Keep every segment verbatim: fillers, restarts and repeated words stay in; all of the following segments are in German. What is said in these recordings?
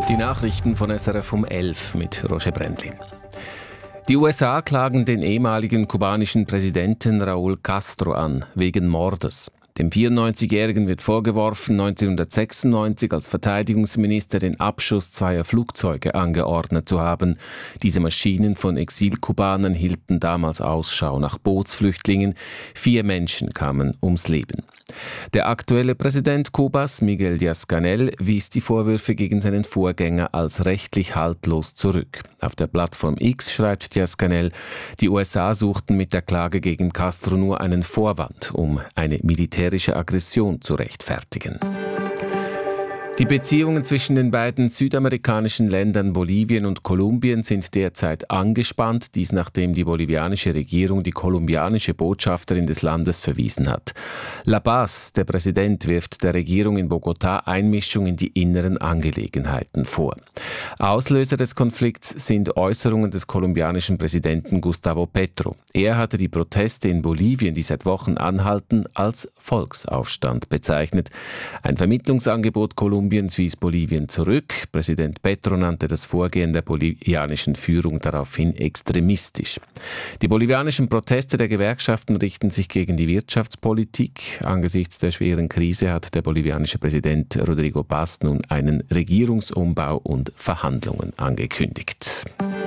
Die Nachrichten von S R F um elf mit Roger Brändlin. Die U S A klagen den ehemaligen kubanischen Präsidenten Raúl Castro an, wegen Mordes. Dem vierundneunzigjährigen wird vorgeworfen, neunzehnhundertsechsundneunzig als Verteidigungsminister den Abschuss zweier Flugzeuge angeordnet zu haben. Diese Maschinen von Exilkubanern hielten damals Ausschau nach Bootsflüchtlingen. Vier Menschen kamen ums Leben. Der aktuelle Präsident Kubas, Miguel Díaz-Canel, wies die Vorwürfe gegen seinen Vorgänger als rechtlich haltlos zurück. Auf der Plattform X schreibt Díaz-Canel, die U S A suchten mit der Klage gegen Castro nur einen Vorwand, um eine militärische Aggression zu rechtfertigen. Die Beziehungen zwischen den beiden südamerikanischen Ländern Bolivien und Kolumbien sind derzeit angespannt, dies nachdem die bolivianische Regierung die kolumbianische Botschafterin des Landes verwiesen hat. La Paz, der Präsident, wirft der Regierung in Bogotá Einmischung in die inneren Angelegenheiten vor. Auslöser des Konflikts sind Äußerungen des kolumbianischen Präsidenten Gustavo Petro. Er hatte die Proteste in Bolivien, die seit Wochen anhalten, als Volksaufstand bezeichnet. Ein Vermittlungsangebot Kolumbiens wies Bolivien zurück. Präsident Petro nannte das Vorgehen der bolivianischen Führung daraufhin extremistisch. Die bolivianischen Proteste der Gewerkschaften richten sich gegen die Wirtschaftspolitik. Angesichts der schweren Krise hat der bolivianische Präsident Rodrigo Paz nun einen Regierungsumbau und Verhandlungen angekündigt.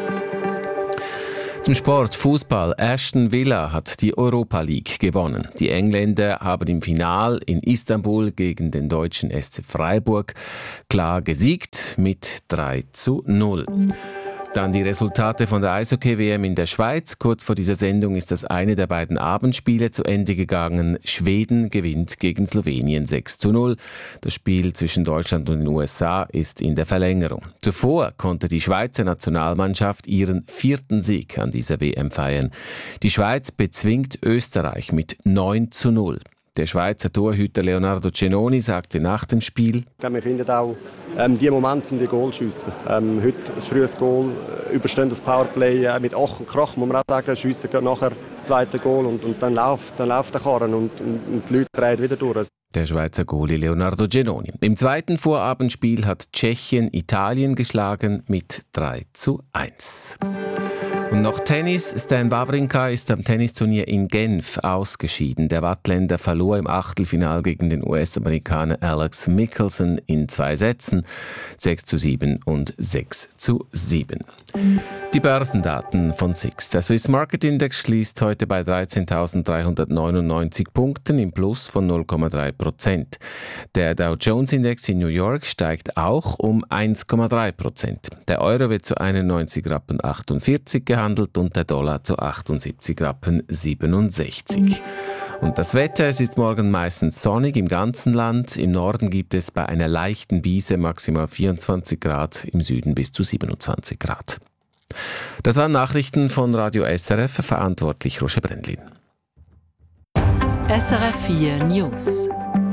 Zum Sport, Fußball. Aston Villa hat die Europa League gewonnen. Die Engländer haben im Finale in Istanbul gegen den deutschen S C Freiburg klar gesiegt mit drei zu null. Dann die Resultate von der Eishockey-W M in der Schweiz. Kurz vor dieser Sendung ist das eine der beiden Abendspiele zu Ende gegangen. Schweden gewinnt gegen Slowenien sechs zu null. Das Spiel zwischen Deutschland und den U S A ist in der Verlängerung. Zuvor konnte die Schweizer Nationalmannschaft ihren vierten Sieg an dieser W M feiern. Die Schweiz bezwingt Österreich mit neun zu null. Der Schweizer Torhüter Leonardo Cenoni sagte nach dem Spiel: Wir finden auch ähm, die Momente, um die Goal zu schiessen. Ähm, heute ein frühes Goal, überstehen das Powerplay äh, mit Ach und Krach, muss man auch sagen. Schiessen nachher das zweite Goal und, und dann, läuft, dann läuft der Karren und, und, und die Leute drehen wieder durch. Der Schweizer Goalie Leonardo Cenoni. Im zweiten Vorabendspiel hat Tschechien Italien geschlagen mit drei zu eins. Und noch Tennis. Stan Wawrinka ist am Tennisturnier in Genf ausgeschieden. Der Wattländer verlor im Achtelfinal gegen den U S-Amerikaner Alex Michelson in zwei Sätzen, sechs zu sieben und sechs zu sieben. Die Börsendaten von S I X. Der Swiss Market Index schließt heute bei dreizehntausenddreihundertneunundneunzig Punkten im Plus von null Komma drei Prozent. Der Dow Jones Index in New York steigt auch um eins Komma drei Prozent. Der Euro wird zu einundneunzig Rappen achtundvierzig gehandelt und der Dollar zu achtundsiebzig Rappen siebenundsechzig. Und das Wetter, es ist morgen meistens sonnig im ganzen Land. Im Norden gibt es bei einer leichten Brise maximal vierundzwanzig Grad, im Süden bis zu siebenundzwanzig Grad. Das waren Nachrichten von Radio S R F, verantwortlich Roger Brändlin. S R F vier News.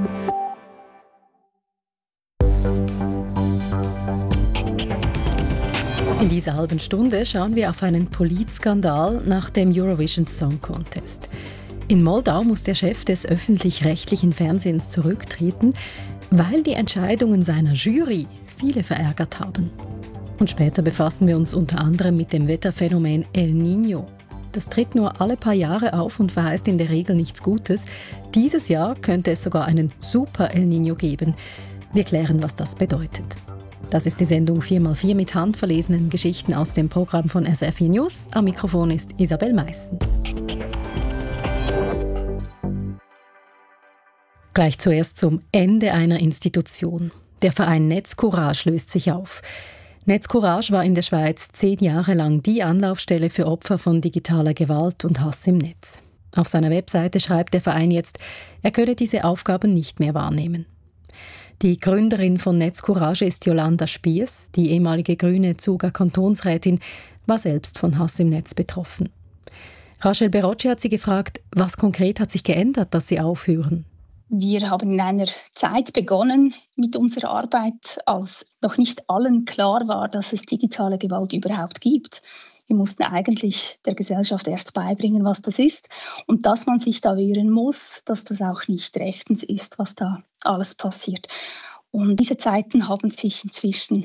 In dieser halben Stunde schauen wir auf einen Politskandal nach dem Eurovision Song Contest. In Moldau muss der Chef des öffentlich-rechtlichen Fernsehens zurücktreten, weil die Entscheidungen seiner Jury viele verärgert haben. Und später befassen wir uns unter anderem mit dem Wetterphänomen El Niño. Das tritt nur alle paar Jahre auf und verheißt in der Regel nichts Gutes. Dieses Jahr könnte es sogar einen Super El Niño geben. Wir klären, was das bedeutet. Das ist die Sendung vier mal vier mit handverlesenen Geschichten aus dem Programm von S R F News. Am Mikrofon ist Isabel Meissen. Gleich zuerst zum Ende einer Institution. Der Verein Netzcourage löst sich auf. Netzcourage war in der Schweiz zehn Jahre lang die Anlaufstelle für Opfer von digitaler Gewalt und Hass im Netz. Auf seiner Webseite schreibt der Verein jetzt, er könne diese Aufgaben nicht mehr wahrnehmen. Die Gründerin von Netzcourage ist Jolanda Spiers. Die ehemalige grüne Zuger Kantonsrätin war selbst von Hass im Netz betroffen. Rachel Berocci hat sie gefragt, was konkret hat sich geändert, dass sie aufhören? Wir haben in einer Zeit begonnen mit unserer Arbeit, als noch nicht allen klar war, dass es digitale Gewalt überhaupt gibt. Wir mussten eigentlich der Gesellschaft erst beibringen, was das ist und dass man sich da wehren muss, dass das auch nicht rechtens ist, was da alles passiert. Und diese Zeiten haben sich inzwischen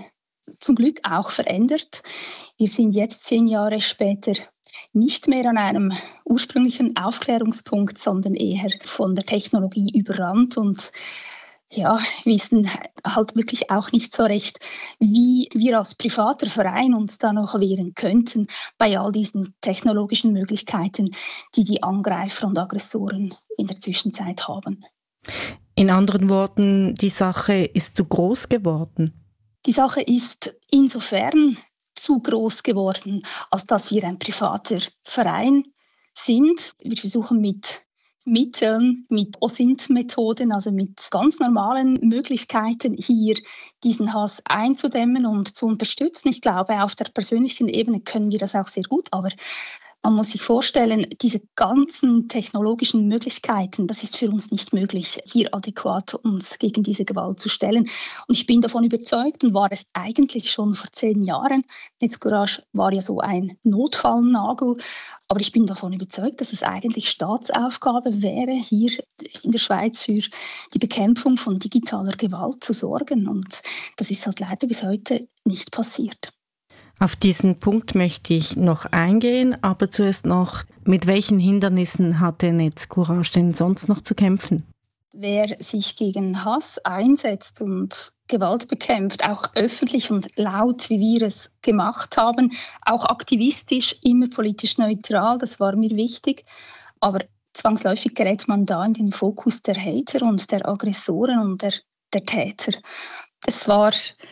zum Glück auch verändert. Wir sind jetzt zehn Jahre später nicht mehr an einem ursprünglichen Aufklärungspunkt, sondern eher von der Technologie überrannt und ja, wissen halt wirklich auch nicht so recht, wie wir als privater Verein uns da noch wehren könnten bei all diesen technologischen Möglichkeiten, die die Angreifer und Aggressoren in der Zwischenzeit haben. In anderen Worten, die Sache ist zu groß geworden. Die Sache ist insofern zu groß geworden, als dass wir ein privater Verein sind. Wir versuchen mit Mitteln, mit O S I N T-Methoden, also mit ganz normalen Möglichkeiten hier diesen Hass einzudämmen und zu unterstützen. Ich glaube, auf der persönlichen Ebene können wir das auch sehr gut, aber man muss sich vorstellen, diese ganzen technologischen Möglichkeiten, das ist für uns nicht möglich, hier adäquat uns gegen diese Gewalt zu stellen. Und ich bin davon überzeugt und war es eigentlich schon vor zehn Jahren. Netzcourage war ja so ein Notfallnagel. Aber ich bin davon überzeugt, dass es eigentlich Staatsaufgabe wäre, hier in der Schweiz für die Bekämpfung von digitaler Gewalt zu sorgen. Und das ist halt leider bis heute nicht passiert. Auf diesen Punkt möchte ich noch eingehen, aber zuerst noch, mit welchen Hindernissen hatte Netzcourage denn sonst noch zu kämpfen? Wer sich gegen Hass einsetzt und Gewalt bekämpft, auch öffentlich und laut, wie wir es gemacht haben, auch aktivistisch, immer politisch neutral, das war mir wichtig, aber zwangsläufig gerät man da in den Fokus der Hater und der Aggressoren und der, der Täter. Es war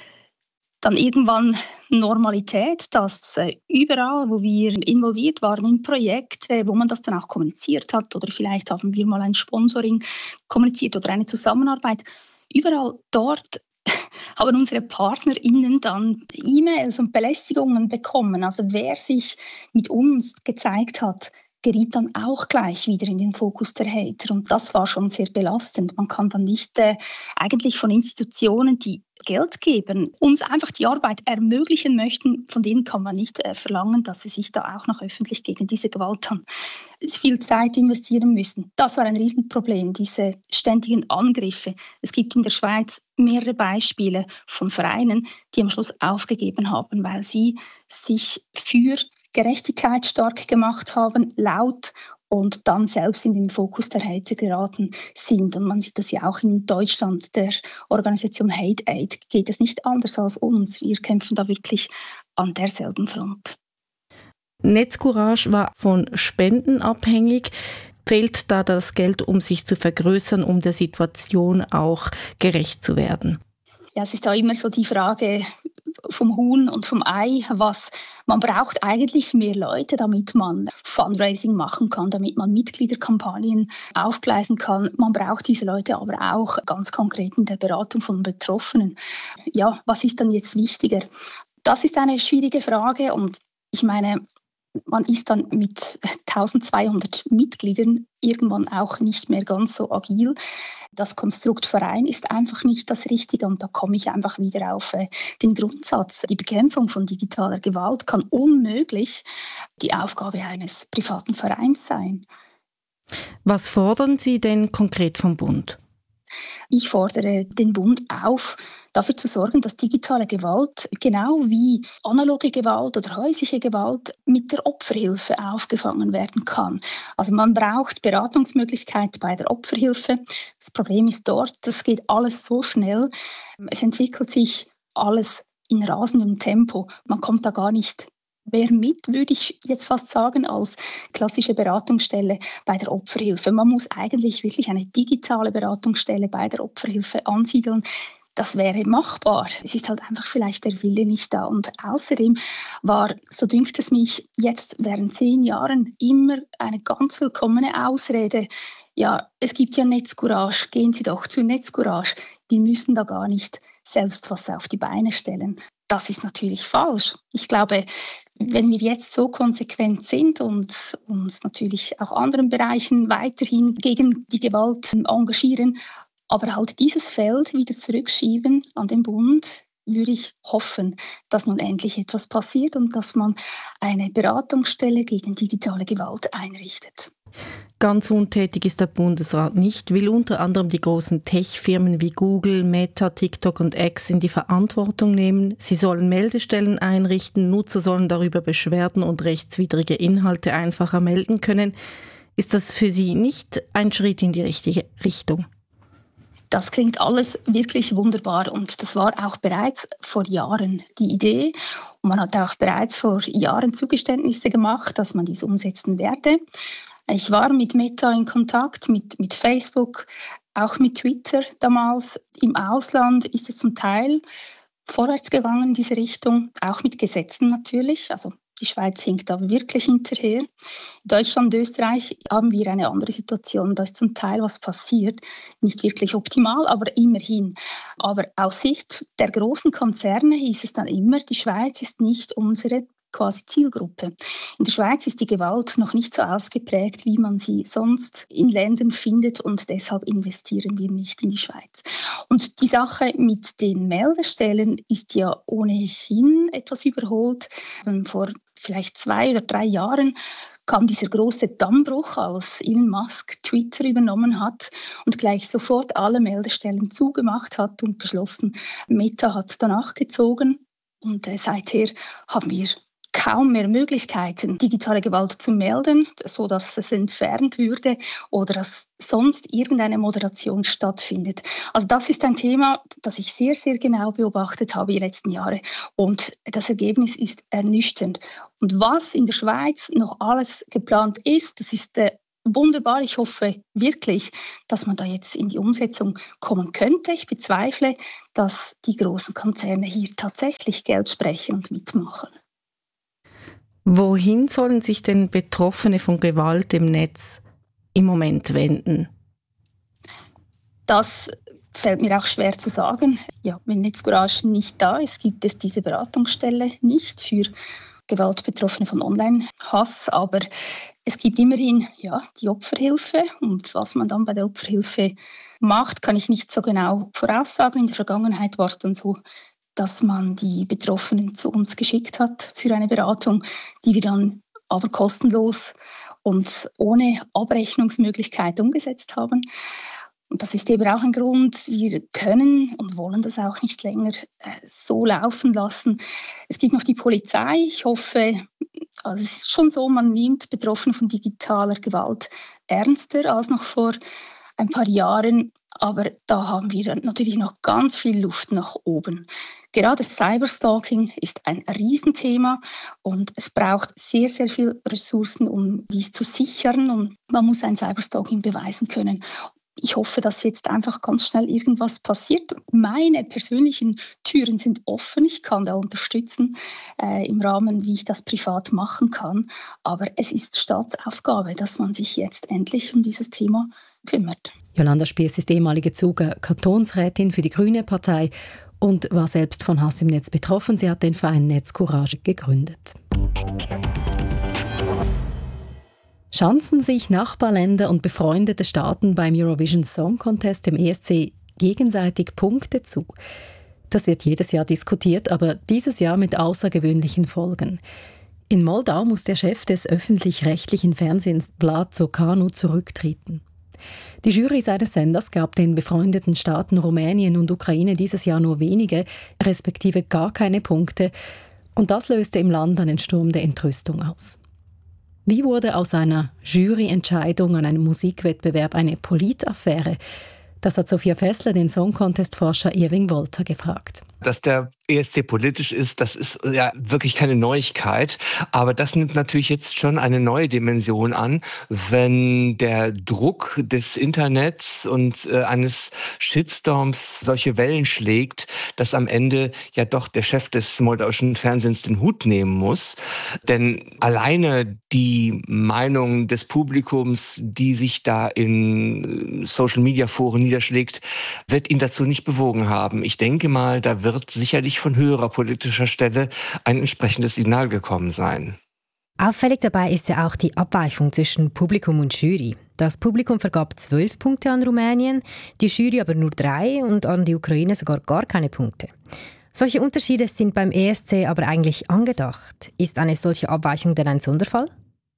dann irgendwann Normalität, dass äh, überall, wo wir involviert waren in Projekte, wo man das dann auch kommuniziert hat oder vielleicht haben wir mal ein Sponsoring kommuniziert oder eine Zusammenarbeit, überall dort haben unsere PartnerInnen dann E-Mails und Belästigungen bekommen. Also wer sich mit uns gezeigt hat, geriet dann auch gleich wieder in den Fokus der Hater. Und das war schon sehr belastend. Man kann dann nicht äh, eigentlich von Institutionen, die Geld geben, uns einfach die Arbeit ermöglichen möchten, von denen kann man nicht äh, verlangen, dass sie sich da auch noch öffentlich gegen diese Gewalt dann viel Zeit investieren müssen. Das war ein Riesenproblem, diese ständigen Angriffe. Es gibt in der Schweiz mehrere Beispiele von Vereinen, die am Schluss aufgegeben haben, weil sie sich für Gerechtigkeit stark gemacht haben, laut und dann selbst in den Fokus der Hater geraten sind. Und man sieht das ja auch in Deutschland, der Organisation Hate Aid geht es nicht anders als uns. Wir kämpfen da wirklich an derselben Front. Netzcourage war von Spenden abhängig. Fehlt da das Geld, um sich zu vergrößern, um der Situation auch gerecht zu werden? Ja, es ist da immer so die Frage vom Huhn und vom Ei, was man braucht eigentlich mehr Leute, damit man Fundraising machen kann, damit man Mitgliederkampagnen aufgleisen kann. Man braucht diese Leute aber auch ganz konkret in der Beratung von Betroffenen. Ja, was ist dann jetzt wichtiger? Das ist eine schwierige Frage und ich meine, man ist dann mit eintausendzweihundert Mitgliedern irgendwann auch nicht mehr ganz so agil. Das Konstrukt Verein ist einfach nicht das Richtige und da komme ich einfach wieder auf äh, den Grundsatz. Die Bekämpfung von digitaler Gewalt kann unmöglich die Aufgabe eines privaten Vereins sein. Was fordern Sie denn konkret vom Bund? Ich fordere den Bund auf, dafür zu sorgen, dass digitale Gewalt, genau wie analoge Gewalt oder häusliche Gewalt, mit der Opferhilfe aufgefangen werden kann. Also man braucht Beratungsmöglichkeit bei der Opferhilfe. Das Problem ist dort, das geht alles so schnell. Es entwickelt sich alles in rasendem Tempo. Man kommt da gar nicht mehr mit, würde ich jetzt fast sagen, als klassische Beratungsstelle bei der Opferhilfe. Man muss eigentlich wirklich eine digitale Beratungsstelle bei der Opferhilfe ansiedeln. Das wäre machbar. Es ist halt einfach vielleicht der Wille nicht da. Und außerdem war, so dünkt es mich, jetzt während zehn Jahren immer eine ganz willkommene Ausrede. Ja, es gibt ja Netzcourage, gehen Sie doch zu Netzcourage. Wir müssen da gar nicht selbst was auf die Beine stellen. Das ist natürlich falsch. Ich glaube, wenn wir jetzt so konsequent sind und uns natürlich auch anderen Bereichen weiterhin gegen die Gewalt engagieren, aber halt dieses Feld wieder zurückschieben an den Bund, würde ich hoffen, dass nun endlich etwas passiert und dass man eine Beratungsstelle gegen digitale Gewalt einrichtet. Ganz untätig ist der Bundesrat nicht, will unter anderem die großen Tech-Firmen wie Google, Meta, TikTok und X in die Verantwortung nehmen. Sie sollen Meldestellen einrichten, Nutzer sollen darüber Beschwerden und rechtswidrige Inhalte einfacher melden können. Ist das für Sie nicht ein Schritt in die richtige Richtung? Das klingt alles wirklich wunderbar und das war auch bereits vor Jahren die Idee. Und man hat auch bereits vor Jahren Zugeständnisse gemacht, dass man dies umsetzen werde. Ich war mit Meta in Kontakt, mit, mit Facebook, auch mit Twitter damals. Im Ausland ist es zum Teil vorwärts gegangen in diese Richtung, auch mit Gesetzen natürlich. Also die Schweiz hinkt da wirklich hinterher. In Deutschland und Österreich haben wir eine andere Situation. Da ist zum Teil was passiert. Nicht wirklich optimal, aber immerhin. Aber aus Sicht der großen Konzerne hieß es dann immer, die Schweiz ist nicht unsere quasi Zielgruppe. In der Schweiz ist die Gewalt noch nicht so ausgeprägt, wie man sie sonst in Ländern findet und deshalb investieren wir nicht in die Schweiz. Und die Sache mit den Meldestellen ist ja ohnehin etwas überholt. Vor vielleicht zwei oder drei Jahren kam dieser große Dammbruch, als Elon Musk Twitter übernommen hat und gleich sofort alle Meldestellen zugemacht hat und beschlossen, Meta hat danach gezogen. Und äh, seither haben wir kaum mehr Möglichkeiten, digitale Gewalt zu melden, sodass es entfernt würde oder dass sonst irgendeine Moderation stattfindet. Also das ist ein Thema, das ich sehr, sehr genau beobachtet habe die letzten Jahre. Und das Ergebnis ist ernüchternd. Und was in der Schweiz noch alles geplant ist, das ist äh, wunderbar. Ich hoffe wirklich, dass man da jetzt in die Umsetzung kommen könnte. Ich bezweifle, dass die großen Konzerne hier tatsächlich Geld sprechen und mitmachen. Wohin sollen sich denn Betroffene von Gewalt im Netz im Moment wenden? Das fällt mir auch schwer zu sagen. Ja, wenn Netzcourage nicht da ist, gibt es diese Beratungsstelle nicht für Gewaltbetroffene von Online-Hass, aber es gibt immerhin ja, die Opferhilfe und was man dann bei der Opferhilfe macht, kann ich nicht so genau voraussagen. In der Vergangenheit war es dann so, dass man die Betroffenen zu uns geschickt hat für eine Beratung, die wir dann aber kostenlos und ohne Abrechnungsmöglichkeit umgesetzt haben. Und das ist eben auch ein Grund, wir können und wollen das auch nicht länger äh, so laufen lassen. Es gibt noch die Polizei. Ich hoffe, also es ist schon so, man nimmt Betroffene von digitaler Gewalt ernster als noch vor ein paar Jahren. Aber da haben wir natürlich noch ganz viel Luft nach oben. Gerade Cyberstalking ist ein Riesenthema und es braucht sehr, sehr viel Ressourcen, um dies zu sichern. Und man muss ein Cyberstalking beweisen können. Ich hoffe, dass jetzt einfach ganz schnell irgendwas passiert. Meine persönlichen Türen sind offen. Ich kann da unterstützen äh, im Rahmen, wie ich das privat machen kann. Aber es ist Staatsaufgabe, dass man sich jetzt endlich um dieses Thema kümmert. Jolanda Spiess ist ehemalige Zuger Kantonsrätin für die Grüne Partei und war selbst von Hass im Netz betroffen. Sie hat den Verein Netzcourage gegründet. Schanzen sich Nachbarländer und befreundete Staaten beim Eurovision Song Contest, dem E S C, gegenseitig Punkte zu? Das wird jedes Jahr diskutiert, aber dieses Jahr mit außergewöhnlichen Folgen. In Moldau muss der Chef des öffentlich-rechtlichen Fernsehens Vlad Cokanu zurücktreten. Die Jury seines Senders gab den befreundeten Staaten Rumänien und Ukraine dieses Jahr nur wenige, respektive gar keine Punkte. Und das löste im Land einen Sturm der Entrüstung aus. Wie wurde aus einer Juryentscheidung an einem Musikwettbewerb eine Politaffäre? Das hat Sophia Fessler den Song-Contest-Forscher Irving Wolter gefragt. Dass der E S C politisch ist, das ist ja wirklich keine Neuigkeit. Aber das nimmt natürlich jetzt schon eine neue Dimension an, wenn der Druck des Internets und äh, eines Shitstorms solche Wellen schlägt, dass am Ende ja doch der Chef des moldauischen Fernsehens den Hut nehmen muss. Denn alleine die Meinung des Publikums, die sich da in Social-Media-Foren niederschlägt, wird ihn dazu nicht bewogen haben. Ich denke mal, da wird sicherlich von höherer politischer Stelle ein entsprechendes Signal gekommen sein. Auffällig dabei ist ja auch die Abweichung zwischen Publikum und Jury. Das Publikum vergab zwölf Punkte an Rumänien, die Jury aber nur drei und an die Ukraine sogar gar keine Punkte. Solche Unterschiede sind beim E S C aber eigentlich angedacht. Ist eine solche Abweichung denn ein Sonderfall?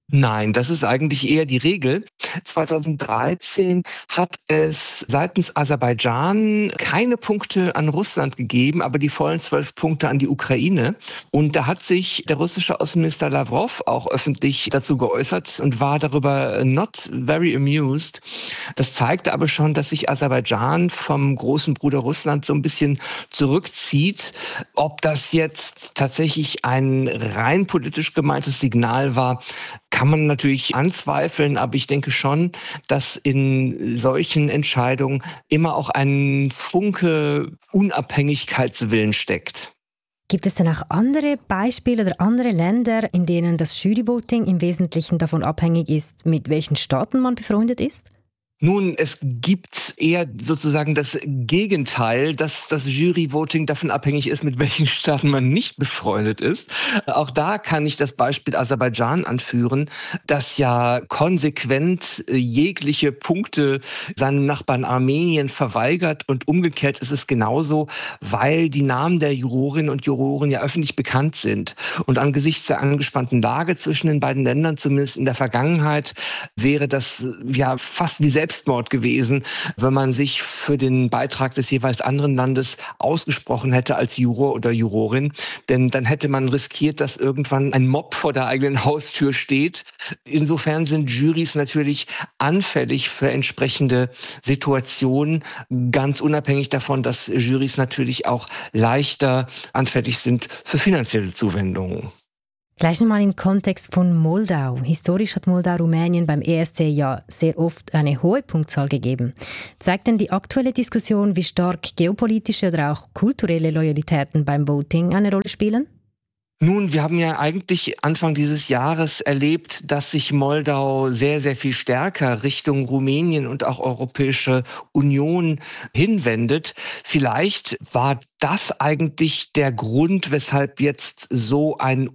Nein, das ist eigentlich eher die Regel. zweitausenddreizehn hat es seitens Aserbaidschan keine Punkte an Russland gegeben, aber die vollen zwölf Punkte an die Ukraine. Und da hat sich der russische Außenminister Lavrov auch öffentlich dazu geäußert und war darüber not very amused. Das zeigte aber schon, dass sich Aserbaidschan vom großen Bruder Russland so ein bisschen zurückzieht. Ob das jetzt tatsächlich ein rein politisch gemeintes Signal war, kann man natürlich anzweifeln, aber ich denke schon, dass in solchen Entscheidungen immer auch ein Funke Unabhängigkeitswillen steckt. Gibt es denn auch andere Beispiele oder andere Länder, in denen das Juryvoting im Wesentlichen davon abhängig ist, mit welchen Staaten man befreundet ist? Nun, es gibt eher sozusagen das Gegenteil, dass das Juryvoting davon abhängig ist, mit welchen Staaten man nicht befreundet ist. Auch da kann ich das Beispiel Aserbaidschan anführen, das ja konsequent jegliche Punkte seinem Nachbarn Armenien verweigert, und umgekehrt ist es genauso, weil die Namen der Jurorinnen und Juroren ja öffentlich bekannt sind. Und angesichts der angespannten Lage zwischen den beiden Ländern, zumindest in der Vergangenheit, wäre das ja fast wie selbst Selbstmord gewesen, wenn man sich für den Beitrag des jeweils anderen Landes ausgesprochen hätte als Juror oder Jurorin. Denn dann hätte man riskiert, dass irgendwann ein Mob vor der eigenen Haustür steht. Insofern sind Jurys natürlich anfällig für entsprechende Situationen, ganz unabhängig davon, dass Jurys natürlich auch leichter anfällig sind für finanzielle Zuwendungen. Gleich nochmal im Kontext von Moldau. Historisch hat Moldau Rumänien beim E S C ja sehr oft eine hohe Punktzahl gegeben. Zeigt denn die aktuelle Diskussion, wie stark geopolitische oder auch kulturelle Loyalitäten beim Voting eine Rolle spielen? Nun, wir haben ja eigentlich Anfang dieses Jahres erlebt, dass sich Moldau sehr, sehr viel stärker Richtung Rumänien und auch Europäische Union hinwendet. Vielleicht war das eigentlich der Grund, weshalb jetzt so ein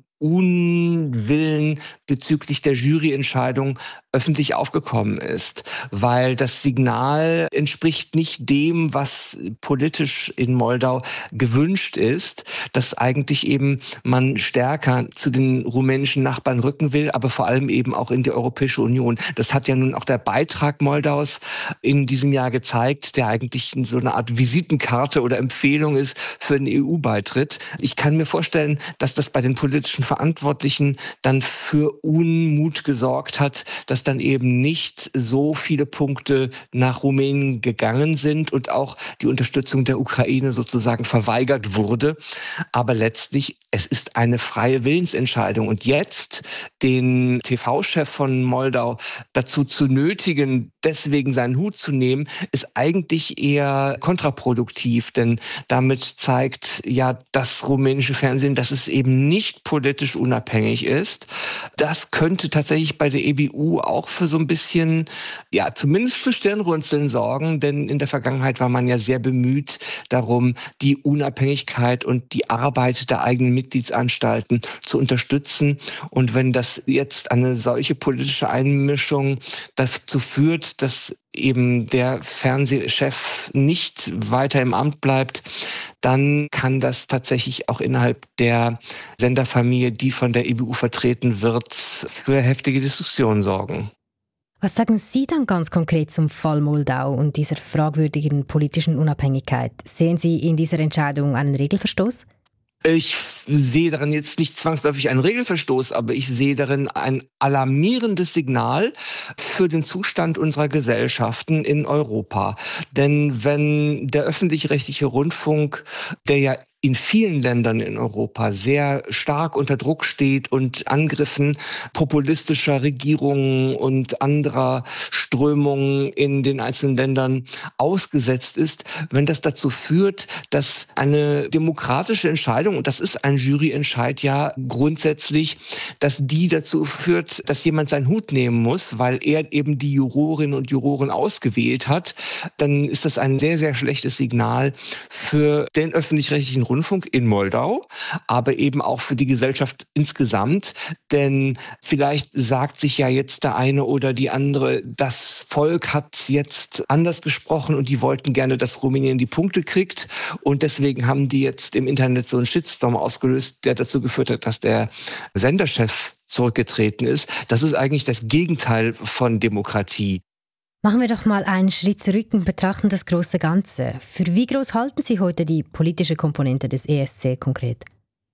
Unwillen bezüglich der Juryentscheidung öffentlich aufgekommen ist, weil das Signal entspricht nicht dem, was politisch in Moldau gewünscht ist, dass eigentlich eben man stärker zu den rumänischen Nachbarn rücken will, aber vor allem eben auch in die Europäische Union. Das hat ja nun auch der Beitrag Moldaus in diesem Jahr gezeigt, der eigentlich so eine Art Visitenkarte oder Empfehlung ist für den E U-Beitritt. Ich kann mir vorstellen, dass das bei den politischen Verantwortlichen dann für Unmut gesorgt hat, dass dann eben nicht so viele Punkte nach Rumänien gegangen sind und auch die Unterstützung der Ukraine sozusagen verweigert wurde. Aber letztlich, es ist eine freie Willensentscheidung. Und jetzt den T V-Chef von Moldau dazu zu nötigen, deswegen seinen Hut zu nehmen, ist eigentlich eher kontraproduktiv. Denn damit zeigt ja das rumänische Fernsehen, dass es eben nicht politisch unabhängig ist. Das könnte tatsächlich bei der E B U auch für so ein bisschen, ja, zumindest für Stirnrunzeln sorgen, denn in der Vergangenheit war man ja sehr bemüht darum, die Unabhängigkeit und die Arbeit der eigenen Mitgliedsanstalten zu unterstützen. Und wenn das jetzt eine solche politische Einmischung dazu führt, dass eben der Fernsehchef nicht weiter im Amt bleibt, dann kann das tatsächlich auch innerhalb der Senderfamilie, die von der E B U vertreten wird, für heftige Diskussionen sorgen. Was sagen Sie dann ganz konkret zum Fall Moldau und dieser fragwürdigen politischen Unabhängigkeit? Sehen Sie in dieser Entscheidung einen Regelverstoß? Ich sehe darin jetzt nicht zwangsläufig einen Regelverstoß, aber ich sehe darin ein alarmierendes Signal für den Zustand unserer Gesellschaften in Europa. Denn wenn der öffentlich-rechtliche Rundfunk, der ja in vielen Ländern in Europa sehr stark unter Druck steht und Angriffen populistischer Regierungen und anderer Strömungen in den einzelnen Ländern ausgesetzt ist, wenn das dazu führt, dass eine demokratische Entscheidung, und das ist ein Juryentscheid ja grundsätzlich, dass die dazu führt, dass jemand seinen Hut nehmen muss, weil er eben die Jurorinnen und Juroren ausgewählt hat, dann ist das ein sehr, sehr schlechtes Signal für den öffentlich-rechtlichen Rundfunk in Moldau, aber eben auch für die Gesellschaft insgesamt. Denn vielleicht sagt sich ja jetzt der eine oder die andere, das Volk hat jetzt anders gesprochen und die wollten gerne, dass Rumänien die Punkte kriegt. Und deswegen haben die jetzt im Internet so einen Shitstorm ausgelöst, der dazu geführt hat, dass der Senderchef zurückgetreten ist. Das ist eigentlich das Gegenteil von Demokratie. Machen wir doch mal einen Schritt zurück und betrachten das große Ganze. Für wie groß halten Sie heute die politische Komponente des E S C konkret?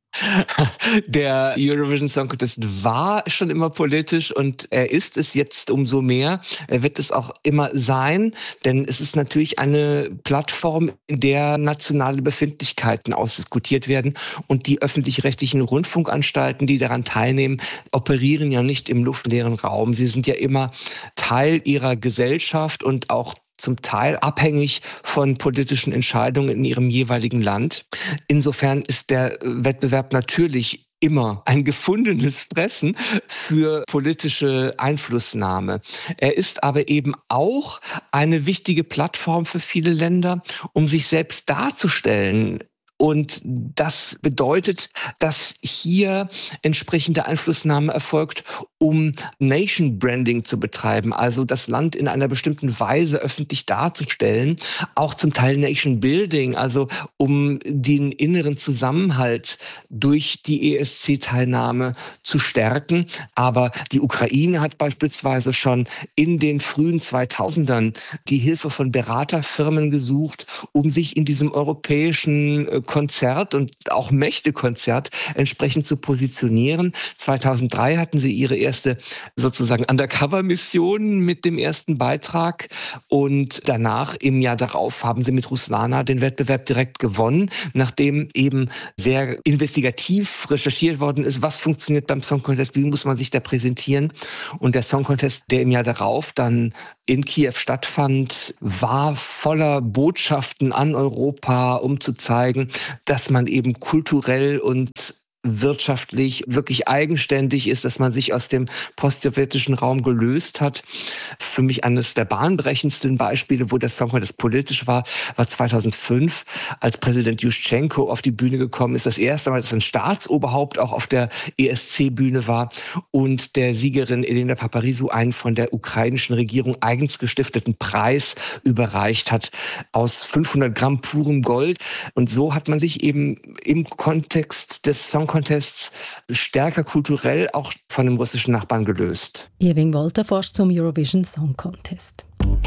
Der Eurovision Song Contest war schon immer politisch und er ist es jetzt umso mehr. Er wird es auch immer sein, denn es ist natürlich eine Plattform, in der nationale Befindlichkeiten ausdiskutiert werden und die öffentlich-rechtlichen Rundfunkanstalten, die daran teilnehmen, operieren ja nicht im luftleeren Raum. Sie sind ja immer Teil ihrer Gesellschaft und auch zum Teil abhängig von politischen Entscheidungen in ihrem jeweiligen Land. Insofern ist der Wettbewerb natürlich immer ein gefundenes Fressen für politische Einflussnahme. Er ist aber eben auch eine wichtige Plattform für viele Länder, um sich selbst darzustellen. Und das bedeutet, dass hier entsprechende Einflussnahme erfolgt, um Nation Branding zu betreiben, also das Land in einer bestimmten Weise öffentlich darzustellen, auch zum Teil Nation Building, also um den inneren Zusammenhalt durch die E S C-Teilnahme zu stärken. Aber die Ukraine hat beispielsweise schon in den frühen zweitausendern die Hilfe von Beraterfirmen gesucht, um sich in diesem europäischen Konzert und auch Mächtekonzert entsprechend zu positionieren. zweitausenddrei hatten sie ihre erste sozusagen Undercover-Mission mit dem ersten Beitrag und danach im Jahr darauf haben sie mit Ruslana den Wettbewerb direkt gewonnen, nachdem eben sehr investigativ recherchiert worden ist, was funktioniert beim Song Contest, wie muss man sich da präsentieren. Und der Song Contest, der im Jahr darauf dann in Kiew stattfand, war voller Botschaften an Europa, um zu zeigen, dass man eben kulturell und wirtschaftlich wirklich eigenständig ist, dass man sich aus dem postsowjetischen Raum gelöst hat. Für mich eines der bahnbrechendsten Beispiele, wo der Song Contest politisch war, war zweitausendfünf, als Präsident Juschenko auf die Bühne gekommen ist. Das erste Mal, dass ein Staatsoberhaupt auch auf der E S C-Bühne war und der Siegerin Elena Paparizou einen von der ukrainischen Regierung eigens gestifteten Preis überreicht hat aus fünfhundert Gramm purem Gold. Und so hat man sich eben im Kontext des Song Contests stärker kulturell auch von dem russischen Nachbarn gelöst. Irving Wolter forscht zum Eurovision Song Contest.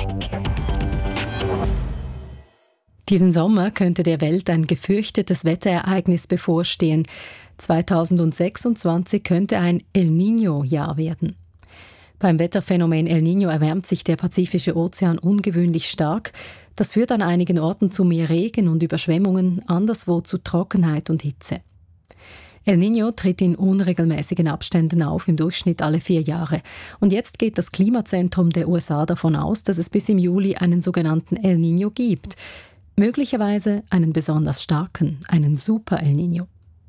Diesen Sommer könnte der Welt ein gefürchtetes Wetterereignis bevorstehen. zweitausendsechsundzwanzig könnte ein El Niño-Jahr werden. Beim Wetterphänomen El Niño erwärmt sich der Pazifische Ozean ungewöhnlich stark. Das führt an einigen Orten zu mehr Regen und Überschwemmungen, anderswo zu Trockenheit und Hitze. El Niño tritt in unregelmäßigen Abständen auf, im Durchschnitt alle vier Jahre. Und jetzt geht das Klimazentrum der U S A davon aus, dass es bis im Juli einen sogenannten El Niño gibt. Möglicherweise einen besonders starken, einen Super El Niño.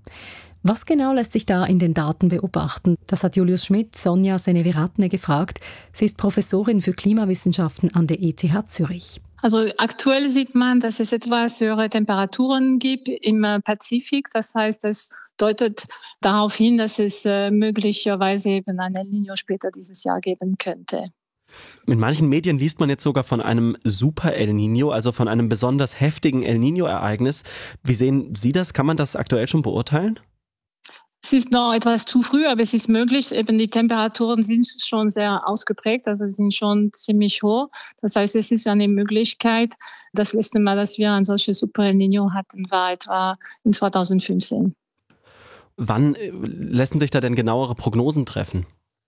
Was genau lässt sich da in den Daten beobachten? Das hat Julius Schmidt Sonja Seneviratne gefragt. Sie ist Professorin für Klimawissenschaften an der E T H Zürich. Also aktuell sieht man, dass es etwas höhere Temperaturen gibt im Pazifik. Das heißt, es deutet darauf hin, dass es äh, möglicherweise eben ein El Niño später dieses Jahr geben könnte. Mit manchen Medien liest man jetzt sogar von einem Super El Niño, also von einem besonders heftigen El Niño-Ereignis. Wie sehen Sie das? Kann man das aktuell schon beurteilen? Es ist noch etwas zu früh, aber es ist möglich. Eben die Temperaturen sind schon sehr ausgeprägt, also sind schon ziemlich hoch. Das heißt, es ist eine Möglichkeit. Das letzte Mal, dass wir ein solches Super El Niño hatten, war etwa in zweitausendfünfzehn. Wann lassen sich da denn genauere Prognosen treffen?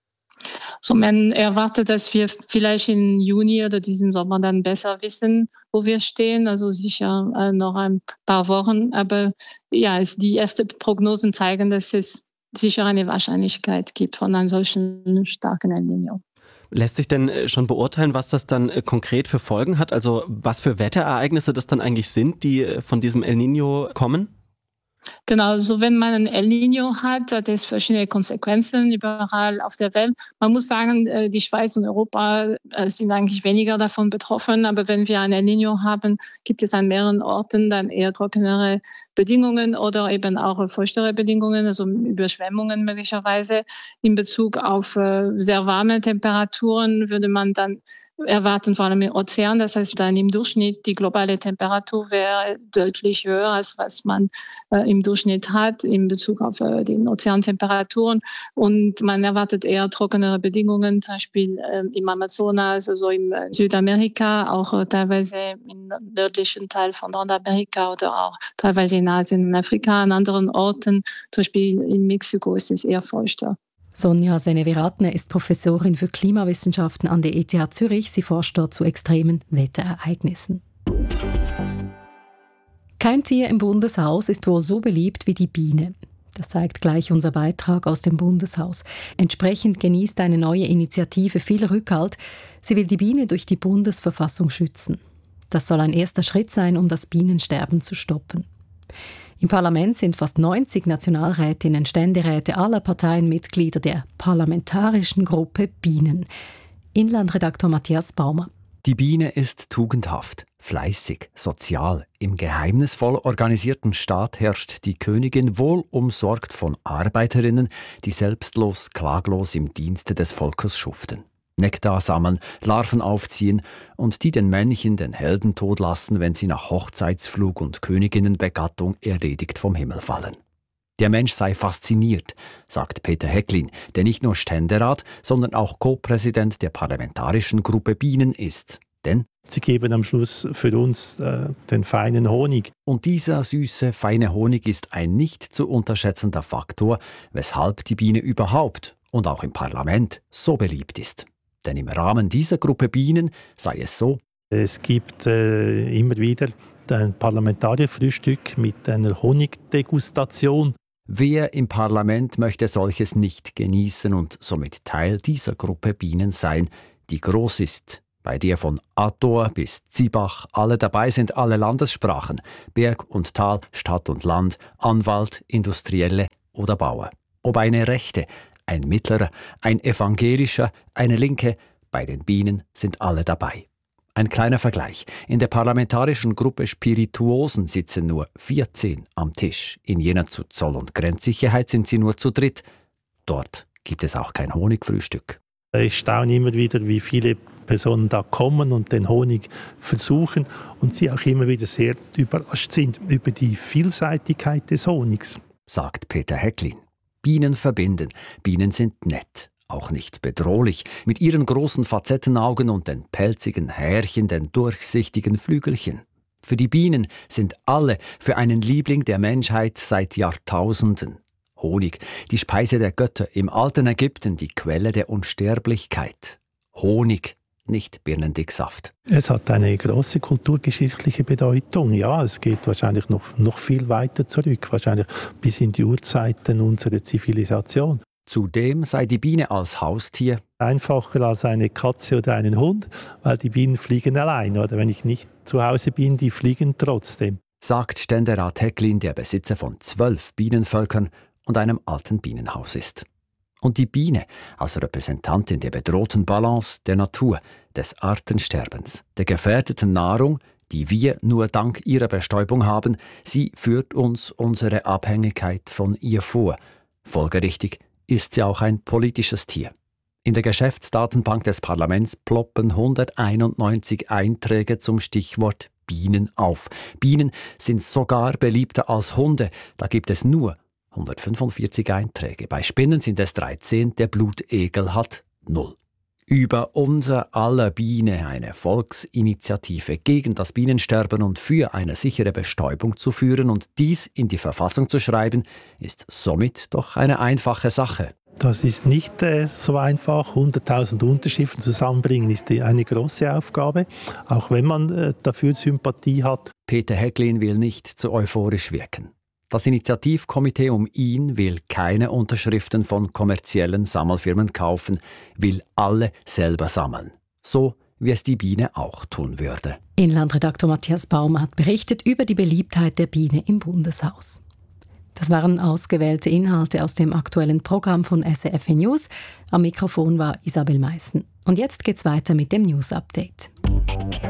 So, man erwartet, dass wir vielleicht im Juni oder diesen Sommer dann besser wissen, wo wir stehen. Also sicher äh, noch ein paar Wochen. Aber ja, es, die ersten Prognosen zeigen, dass es sicher eine Wahrscheinlichkeit gibt von einem solchen starken El Niño. Lässt sich denn schon beurteilen, was das dann konkret für Folgen hat? Also was für Wetterereignisse das dann eigentlich sind, die von diesem El Niño kommen? Genau, so wenn man ein El Niño hat, hat es verschiedene Konsequenzen überall auf der Welt. Man muss sagen, die Schweiz und Europa sind eigentlich weniger davon betroffen, aber wenn wir ein El Niño haben, gibt es an mehreren Orten dann eher trockenere Bedingungen oder eben auch feuchtere Bedingungen, also Überschwemmungen möglicherweise. In Bezug auf sehr warme Temperaturen würde man dann erwarten vor allem im Ozean. Das heißt, dann im Durchschnitt die globale Temperatur wäre deutlich höher, als was man äh, im Durchschnitt hat in Bezug auf äh, die Ozeantemperaturen. Und man erwartet eher trockenere Bedingungen, zum Beispiel äh, im Amazonas, also im äh, Südamerika, auch äh, teilweise im nördlichen Teil von Nordamerika oder auch teilweise in Asien und Afrika, an anderen Orten. Zum Beispiel in Mexiko ist es eher feuchter. Sonja Seneviratne ist Professorin für Klimawissenschaften an der E T H Zürich. Sie forscht dort zu extremen Wetterereignissen. Kein Tier im Bundeshaus ist wohl so beliebt wie die Biene. Das zeigt gleich unser Beitrag aus dem Bundeshaus. Entsprechend genießt eine neue Initiative viel Rückhalt. Sie will die Biene durch die Bundesverfassung schützen. Das soll ein erster Schritt sein, um das Bienensterben zu stoppen. Im Parlament sind fast neunzig Nationalrätinnen, Ständeräte aller Parteien Mitglieder der parlamentarischen Gruppe Bienen. Inlandredaktor Matthias Baumer. Die Biene ist tugendhaft, fleißig, sozial. Im geheimnisvoll organisierten Staat herrscht die Königin wohlumsorgt von Arbeiterinnen, die selbstlos, klaglos im Dienste des Volkes schuften. Nektar sammeln, Larven aufziehen und die den Männchen den Heldentod lassen, wenn sie nach Hochzeitsflug und Königinnenbegattung erledigt vom Himmel fallen. Der Mensch sei fasziniert, sagt Peter Häcklin, der nicht nur Ständerat, sondern auch Co-Präsident der parlamentarischen Gruppe Bienen ist. Denn sie geben am Schluss für uns äh, den feinen Honig. Und dieser süße, feine Honig ist ein nicht zu unterschätzender Faktor, weshalb die Biene überhaupt und auch im Parlament so beliebt ist. Denn im Rahmen dieser Gruppe Bienen sei es so: Es gibt äh, immer wieder ein Parlamentarierfrühstück mit einer Honigdegustation. Wer im Parlament möchte solches nicht genießen und somit Teil dieser Gruppe Bienen sein, die groß ist, bei der von Ator bis Zibach alle dabei sind, alle Landessprachen, Berg und Tal, Stadt und Land, Anwalt, Industrielle oder Bauer. Ob eine Rechte, ein Mittlerer, ein Evangelischer, eine Linke, bei den Bienen sind alle dabei. Ein kleiner Vergleich. In der parlamentarischen Gruppe Spirituosen sitzen nur vierzehn am Tisch. In jener zu Zoll- und Grenzsicherheit sind sie nur zu dritt. Dort gibt es auch kein Honigfrühstück. Ich staune immer wieder, wie viele Personen da kommen und den Honig versuchen und sie auch immer wieder sehr überrascht sind über die Vielseitigkeit des Honigs, sagt Peter Häcklin. Bienen verbinden. Bienen sind nett, auch nicht bedrohlich. Mit ihren großen Facettenaugen und den pelzigen Härchen, den durchsichtigen Flügelchen. Für die Bienen sind alle für einen Liebling der Menschheit seit Jahrtausenden. Honig, die Speise der Götter, im alten Ägypten die Quelle der Unsterblichkeit. Honig, nicht Birnendicksaft. Es hat eine große kulturgeschichtliche Bedeutung. Ja, es geht wahrscheinlich noch, noch viel weiter zurück, wahrscheinlich bis in die Urzeiten unserer Zivilisation. Zudem sei die Biene als Haustier einfacher als eine Katze oder einen Hund, weil die Bienen fliegen allein. Oder wenn ich nicht zu Hause bin, die fliegen trotzdem. Sagt Ständerat Häcklin, der Besitzer von zwölf Bienenvölkern und einem alten Bienenhaus ist. Und die Biene als Repräsentantin der bedrohten Balance der Natur, des Artensterbens, der gefährdeten Nahrung, die wir nur dank ihrer Bestäubung haben, sie führt uns unsere Abhängigkeit von ihr vor. Folgerichtig ist sie auch ein politisches Tier. In der Geschäftsdatenbank des Parlaments ploppen hunderteinundneunzig Einträge zum Stichwort Bienen auf. Bienen sind sogar beliebter als Hunde, da gibt es nur hundertfünfundvierzig Einträge. Bei Spinnen sind es dreizehn, der Blutegel hat null. Über unser aller Biene eine Volksinitiative gegen das Bienensterben und für eine sichere Bestäubung zu führen und dies in die Verfassung zu schreiben, ist somit doch eine einfache Sache. Das ist nicht äh, so einfach. hunderttausend Unterschriften zusammenbringen ist eine große Aufgabe, auch wenn man äh, dafür Sympathie hat. Peter Häcklin will nicht zu euphorisch wirken. Das Initiativkomitee um ihn will keine Unterschriften von kommerziellen Sammelfirmen kaufen, will alle selber sammeln. So wie es die Biene auch tun würde. Inlandredaktor Matthias Baumer hat berichtet über die Beliebtheit der Biene im Bundeshaus. Das waren ausgewählte Inhalte aus dem aktuellen Programm von S R F News. Am Mikrofon war Isabel Meissen. Und jetzt geht's weiter mit dem News Update.